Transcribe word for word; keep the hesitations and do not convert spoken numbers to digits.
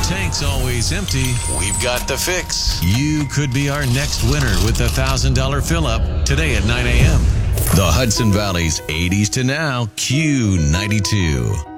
tank's always empty, we've got the fix. You could be our next winner with the one thousand dollars fill-up today at nine a.m. The Hudson Valley's eighties to now Q ninety-two.